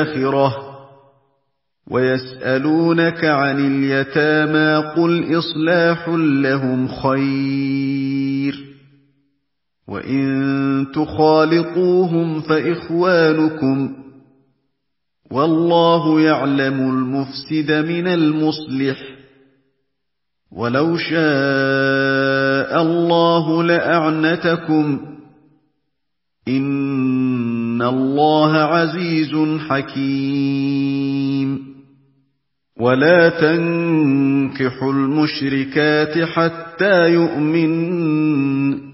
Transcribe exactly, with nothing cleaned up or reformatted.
الآخرة ويسألونك عن اليتامى قل إصلاح لهم خير وإن تخالطوهم فإخوانكم والله يعلم المفسد من المصلح ولو شاء الله لأعنتكم إن الله عزيز حكيم ولا تنكحوا المشركات حتى يؤمنن